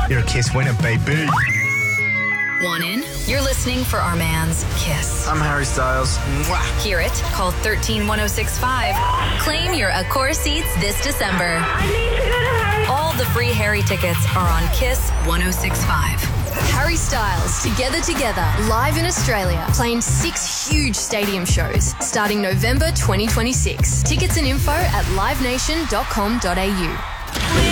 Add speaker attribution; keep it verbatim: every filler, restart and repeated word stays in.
Speaker 1: You're a Kiss winner, baby.
Speaker 2: One in. You're listening for our man's Kiss.
Speaker 3: I'm Harry Styles. Mwah.
Speaker 2: Hear it? Call one three one oh six five. Claim your Accor seats this December.
Speaker 4: I need to go to Harry.
Speaker 2: All the free Harry tickets are on Kiss one oh six five.
Speaker 5: Harry Styles, Together Together, live in Australia, playing six huge stadium shows starting November twenty twenty-six. Tickets and info at live nation dot com dot a u.